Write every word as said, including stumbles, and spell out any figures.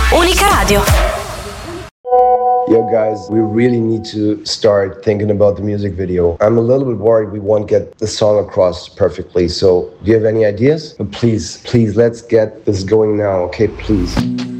Unica Radio. Yo, guys, we really need to start thinking about the music video. I'm a little bit worried we won't get the song across perfectly. So, do you have any ideas? But please, please, let's get this going now, okay? Please.